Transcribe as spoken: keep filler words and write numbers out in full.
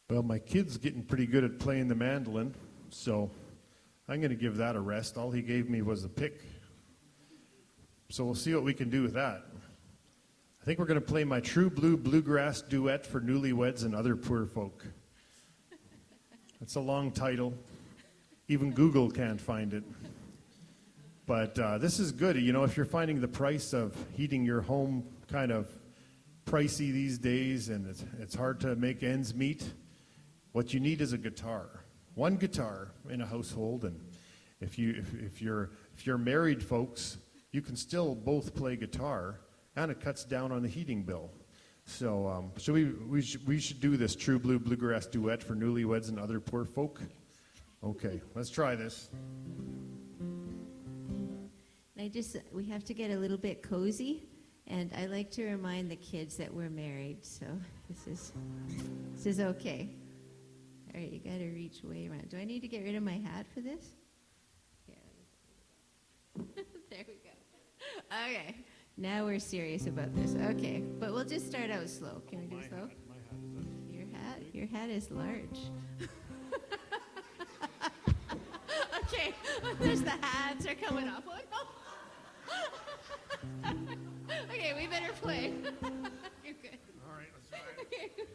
Well, my kid's getting pretty good at playing the mandolin, so I'm going to give that a rest. All he gave me was a pick. So we'll see what we can do with that. I think we're going to play my True Blue Bluegrass Duet for Newlyweds and Other Poor Folk. It's a long title. Even Google can't find it. But uh, this is good. You know, if you're finding the price of heating your home kind of pricey these days and it's, it's hard to make ends meet, what you need is a guitar. One guitar in a household, and if you if, if you're if you're married folks, you can still both play guitar, and it cuts down on the heating bill. So, um, so we we should we should do this True Blue Bluegrass Duet for Newlyweds and Other Poor Folk. Okay, let's try this. I just we have to get a little bit cozy, and I like to remind the kids that we're married. So this is this is okay. All right, you got to reach way around. Do I need to get rid of my hat for this? Yeah. There we go. Okay, now we're serious about this. Okay, but we'll just start out slow. Can we do slow? Hat, my hat is Your hat? Your hat is large. Okay, there's the hats are coming off. Okay, we better play. You're good. All right, let's try it. Okay.